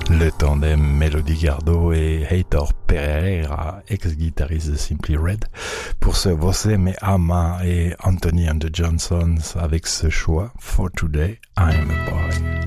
Le tandem Melody Gardot et Heitor Pereira, ex-guitariste de Simply Red, pour ce Você Me Ama et Anthony and the Johnsons avec ce choix For Today I'm a Boy.